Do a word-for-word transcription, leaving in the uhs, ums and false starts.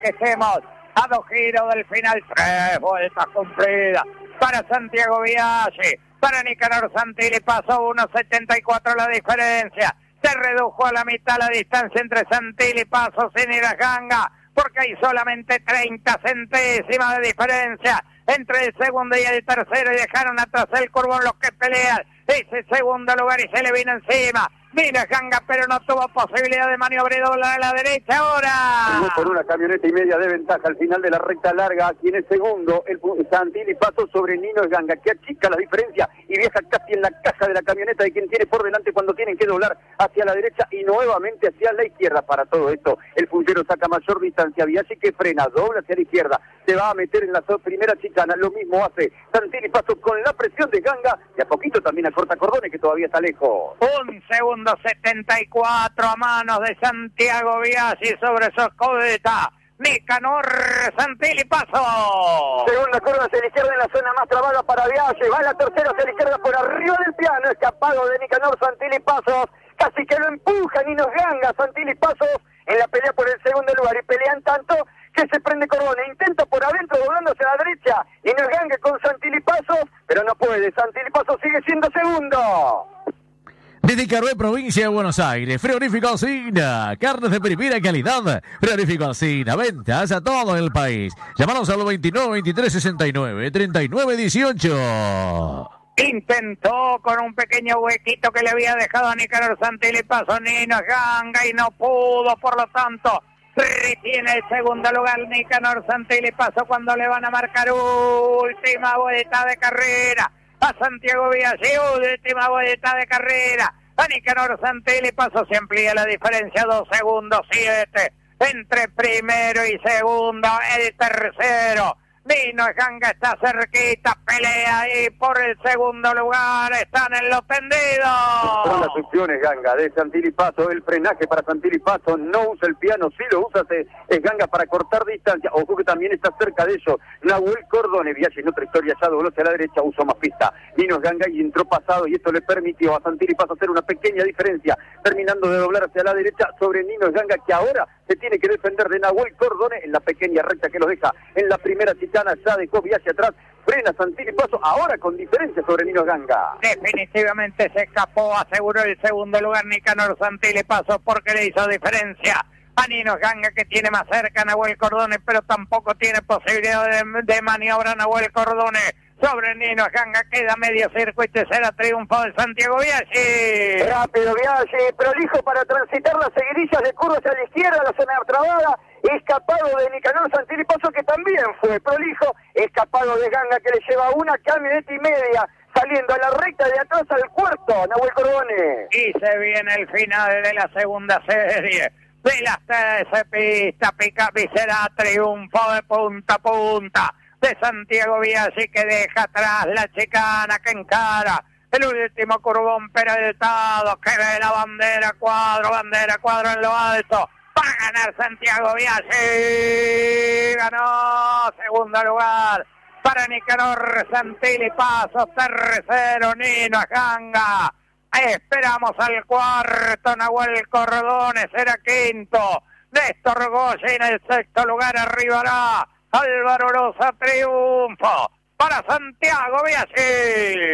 Estemos a dos giros del final, tres vueltas cumplidas para Santiago Biaggi, para Nicanor Santilli, pasó uno setenta y cuatro la diferencia, se redujo a la mitad la distancia entre Santilli, Pasos y Niraganga, porque hay solamente treinta centésimas de diferencia entre el segundo y el tercero, y dejaron atrás el Curbón los que pelean ese segundo lugar y se le vino encima Niraganga, pero no tuvo posibilidad de maniobrar y doblar a la derecha ahora. Por una camioneta y media de ventaja al final de la recta larga, aquí en el segundo, el Santilli pasó sobre Nino Ganga, que achica la diferencia y viaja casi en la caja de la camioneta de quien tiene por delante cuando tienen que doblar hacia la derecha y nuevamente hacia la izquierda. Para todo esto, el puntero saca mayor distancia, Biaggi que frena, dobla hacia la izquierda, se va a meter en la primera chicana, lo mismo hace Santilli, pasó con la presión de Ganga y a poquito también a corta Cordone, que todavía está lejos. Un segundo setenta y cuatro a manos de Santiago Biaggi sobre Soscodeta. Nicanor Santilli, paso. Segunda curva hacia la izquierda en la zona más trabada para Biaggi. Va la tercera hacia la izquierda por arriba del piano. Escapado de Nicanor Santilli, Pasos. Casi que lo empuja Nino Ganga. Santilli, Pasos en la pelea por el segundo lugar. Y pelean tanto que se prende Cordone. Intenta por adentro doblando hacia la derecha. Nino Ganga con Santilli, Pasos. Pero no puede. Santilli, Pasos sigue siendo segundo. Desde Carué, provincia de Buenos Aires, Frigorífico Alsina, carnes de primera calidad. Frigorífico Alsina, ventas a todo el país. Llámanos al veintinueve veintitrés sesenta y nueve treinta y nueve dieciocho. Intentó con un pequeño huequito que le había dejado a Nicanor Santilli, pasó Nino Ganga y no pudo, por lo tanto retiene el segundo lugar Nicanor Santilli, pasó cuando le van a marcar última vuelta de carrera a Santiago Biaggi, última vuelta de carrera a Nicanor Santilli, pasó, se amplía la diferencia, dos segundos siete entre primero y segundo, el tercero Nino Ganga está cerquita, pelea ahí por el segundo lugar, están en los tendidos. Son las opciones, Ganga, de Santilli, Paso, el frenaje para Santilli, Paso, no usa el piano, sí lo usa, es Ganga para cortar distancia, ojo que también está cerca de eso, Nahuel Cordone, Biaggi en otra historia ya dobló hacia la derecha, usó más pista, Nino Ganga y entró pasado y esto le permitió a Santilli, Paso hacer una pequeña diferencia, terminando de doblar hacia la derecha sobre Nino Ganga, que ahora se tiene que defender de Nahuel Cordone en la pequeña recta que lo deja en la primera chicana, ya dejó Biaggi atrás, frena Santilli, Paso ahora con diferencia sobre Nino Ganga. Definitivamente se escapó, aseguró el segundo lugar Nicanor Santilli, Paso porque le hizo diferencia a Nino Ganga, que tiene más cerca a Nahuel Cordone, pero tampoco tiene posibilidad de, de maniobra Nahuel Cordone sobre Nino Ganga, queda medio circuito y será triunfo de Santiago Biaggi. Rápido Biaggi, prolijo para transitar las seguidillas de curvas a la izquierda, la zona trabada, escapado de Nicanor Santilli, Paso que también fue prolijo, escapado de Ganga que le lleva una camioneta y media, saliendo a la recta de atrás al cuarto, Nahuel Cordone. Y se viene el final de la segunda serie de las trece pistas, Picapi, será triunfo de punta a punta de Santiago Biaggi, que deja atrás la chicana que encara el último curvón peraltado, que ve la bandera cuadro, bandera cuadro en lo alto, va a ganar Santiago Biaggi, ganó, segundo lugar para Nicanor Santilli, Pasos, tercero Nino Ganga, esperamos al cuarto, Nahuel Cordone será quinto, Néstor Goya en el sexto lugar, arribará Álvaro Loza, triunfo para Santiago Biaggi.